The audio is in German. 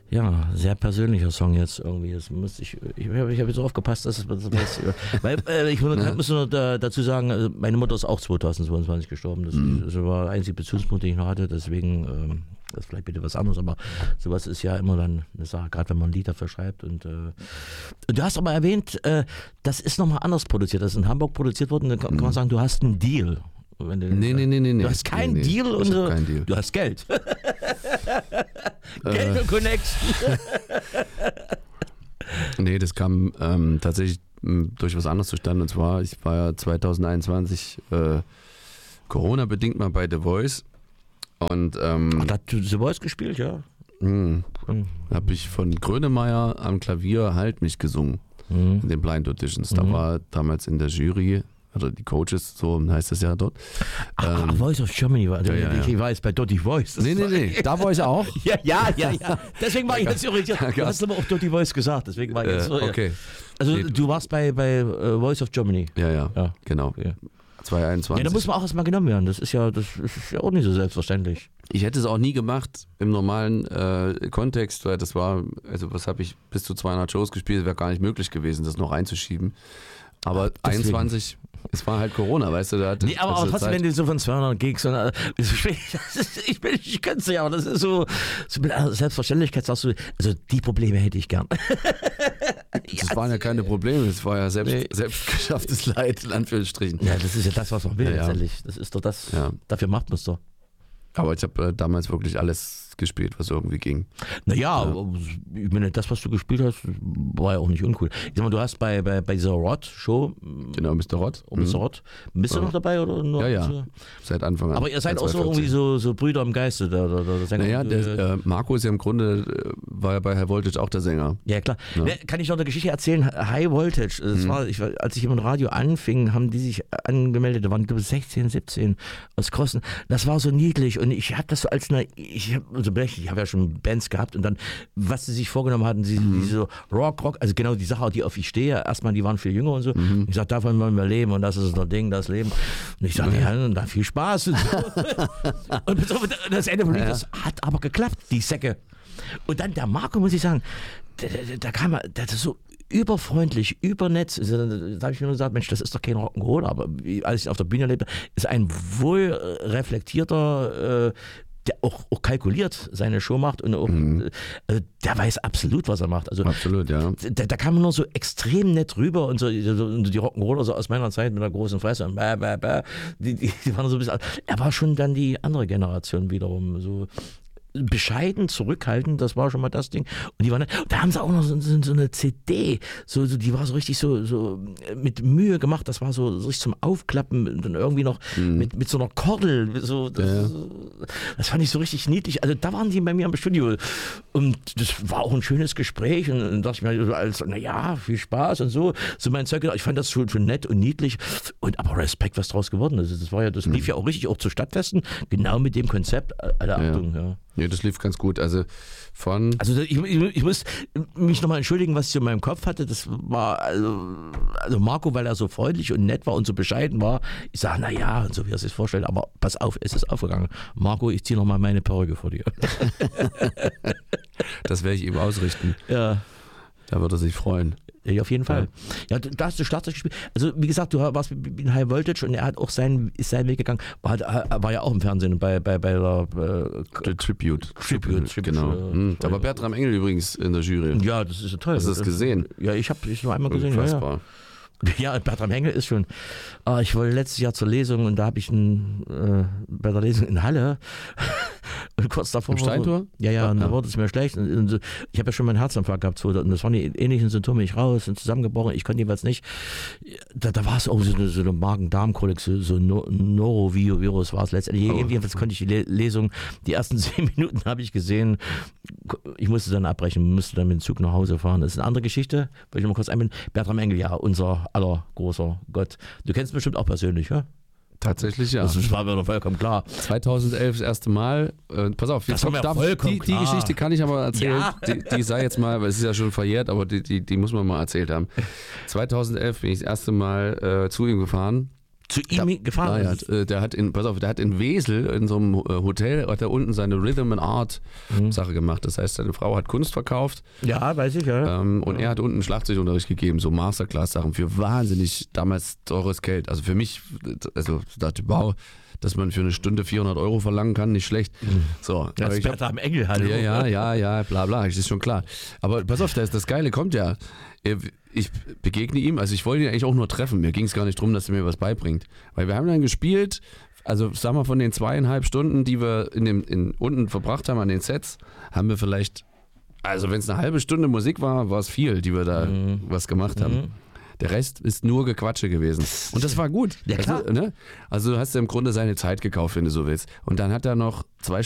Ja, sehr persönlicher Song jetzt irgendwie. Ich habe jetzt so aufgepasst, dass weil ich muss nur dazu sagen, also meine Mutter ist auch 2022 gestorben. Das war der einzige Bezugspunkt, den ich noch hatte. Deswegen, das ist vielleicht bitte was anderes, aber sowas ist ja immer dann eine Sache, gerade wenn man ein Lied dafür schreibt. Und du hast aber erwähnt, das ist nochmal anders produziert. Das ist in Hamburg produziert worden. Dann kann man sagen, du hast einen Deal. Nee. Du hast keinen Deal und ich hab keinen Deal. Du hast Geld. Geld und Connection. Nee, das kam tatsächlich durch was anderes zustande. Und zwar, ich war ja 2021 Corona-bedingt mal bei The Voice. Und Hat The Voice gespielt, ja? Habe ich von Grönemeyer am Klavier Halt mich gesungen. In den Blind Auditions. Da war damals in der Jury, oder die Coaches, so heißt es ja dort. Voice of Germany war. Ich war jetzt bei Dirty Voice. Nee, da war ich auch. Ja. Deswegen war ich jetzt irritiert. Du hast aber auch Dirty Voice gesagt, deswegen war ich jetzt so. Okay. Also du warst bei Voice of Germany. Ja, genau. Ja. 2021. Ja, da muss man auch erstmal genommen werden. Das ist ja auch nicht so selbstverständlich. Ich hätte es auch nie gemacht im normalen Kontext, weil das war, also was habe ich, bis zu 200 Shows gespielt, wäre gar nicht möglich gewesen, das noch reinzuschieben. Aber 21, es war halt Corona, weißt du, aber auch trotzdem, wenn du so von 200 Gigs und ich könnte es ja, aber das ist so mit Selbstverständlichkeit sagst du, also die Probleme hätte ich gern. Das waren ja keine Probleme, es war ja selbst geschafftes Leid, in Anführungsstrichen. Ja, das ist ja das, was man will, Ja. letztendlich. Das ist doch das, dafür macht man es doch. Aber ich habe damals wirklich alles gespielt, was irgendwie ging. Naja, ich meine, das, was du gespielt hast, war ja auch nicht uncool. Ich sag mal, du hast bei dieser Rod-Show. Genau, Mr. Rod. Mr. Rod. Bist du noch dabei? Oder nur Ja. Seit Anfang an. Aber ihr seid auch so irgendwie so Brüder im Geiste. Der Sänger. Naja, der Marco ist ja im Grunde, war ja bei High Voltage auch der Sänger. Ja, klar. Ja. Kann ich noch eine Geschichte erzählen? High Voltage, das war, als ich im Radio anfing, haben die sich angemeldet, da waren glaube ich 16, 17 aus Krossen. Das war so niedlich und ich habe das so als ich habe ja schon Bands gehabt und dann, was sie sich vorgenommen hatten, die so Rock, also genau die Sache, die auf ich stehe, erstmal, die waren viel jünger und so. Ich sag, davon wollen wir leben und das ist unser Ding, das Leben. Und ich sag, ja, da viel Spaß. Und, so. Und das Ende vom Lied, das hat aber geklappt, die Säcke. Und dann der Marco, muss ich sagen, da kam er, der ist so überfreundlich, übernett. Da habe ich mir nur gesagt, Mensch, das ist doch kein Rock'n'Roll, aber als ich auf der Bühne lebte, ist ein wohl reflektierter, der auch kalkuliert seine Show macht und auch, der weiß absolut, was er macht. Also, absolut, ja. Da kam man nur so extrem nett rüber und so die Rock'n'Roller so aus meiner Zeit mit einer großen Fresse und die waren so ein bisschen, er war schon dann die andere Generation wiederum, so bescheiden, zurückhaltend, das war schon mal das Ding. Und die waren, da haben sie auch noch so eine CD, die war so richtig so mit Mühe gemacht, das war so richtig zum Aufklappen und dann irgendwie noch mit so einer Kordel, das fand ich so richtig niedlich. Also da waren die bei mir am Studio und das war auch ein schönes Gespräch und dann dachte ich mir, naja, viel Spaß und so mein Zeug. Ich fand das schon nett und niedlich und aber Respekt, was draus geworden ist. Das lief ja auch richtig auch zu Stadtfesten, genau mit dem Konzept, alle Achtung, ja. Ja, das lief ganz gut. Also ich muss mich nochmal entschuldigen, was ich in meinem Kopf hatte. Das war also Marco, weil er so freundlich und nett war und so bescheiden war. Ich sage, naja, so wie er es sich vorstellt, aber pass auf, es ist aufgegangen. Marco, ich ziehe nochmal meine Perücke vor dir. Das werde ich ihm ausrichten. Ja. Da wird er sich freuen. Ja, auf jeden Fall. Ja, da hast du Schlagzeug gespielt. Also wie gesagt, du warst in High Voltage und er hat auch seinen Weg gegangen. War ja auch im Fernsehen bei der Tribute. Genau. Da war Bertram Engel übrigens in der Jury. Ja, das ist so toll. Hast du das gesehen? Ja, ich habe es nur einmal gesehen. Unfassbar. Ja, Bertram Engel ist schon. Ich wollte letztes Jahr zur Lesung und da habe ich bei der Lesung in Halle und kurz davor. Im Steintor? Ja, und da wurde es mir schlecht. Und ich habe ja schon meinen Herzinfarkt gehabt und das waren die ähnlichen Symptome. Ich raus und zusammengebrochen. Ich konnte jeweils nicht. Da war es auch so eine Magen-Darm-Kolik, so Norovirus war es letztendlich. Jedenfalls konnte ich die Lesung, die ersten 10 Minuten habe ich gesehen. Ich musste dann abbrechen, musste dann mit dem Zug nach Hause fahren. Das ist eine andere Geschichte. Wollte ich mal kurz einbinden. Bertram Engel, ja, unser aller großer Gott. Du kennst ihn bestimmt auch persönlich, ja? Tatsächlich, ja. Das war mir doch vollkommen klar. 2011 das erste Mal. Pass auf, jetzt die Geschichte kann ich aber erzählen. Ja. Die sei jetzt mal, weil es ist ja schon verjährt, aber die muss man mal erzählt haben. 2011 bin ich das erste Mal zu ihm gefahren zu ihm gefahren ist. Der hat in Wesel in so einem Hotel hat er unten seine Rhythm and Art Sache gemacht. Das heißt, seine Frau hat Kunst verkauft. Ja, weiß ich, ja. Und er hat unten Schlagzeugunterricht gegeben, so Masterclass-Sachen für wahnsinnig damals teures Geld. Also für mich, also dachte ich, wow, dass man für eine Stunde 400 € verlangen kann, nicht schlecht. So, das ist Bertha am Engel, hallo. Ja, bla bla, ist schon klar. Aber pass auf, das Geile kommt ja. Ich begegne ihm, also ich wollte ihn eigentlich auch nur treffen. Mir ging es gar nicht darum, dass er mir was beibringt. Weil wir haben dann gespielt, also sag mal von den 2,5 Stunden, die wir unten verbracht haben an den Sets, haben wir vielleicht, also wenn es eine halbe Stunde Musik war, war es viel, die wir da was gemacht haben. Der Rest ist nur Gequatsche gewesen. Und das war gut. Ja, klar. Also du hast ja im Grunde seine Zeit gekauft, wenn du so willst. Und dann hat er noch 2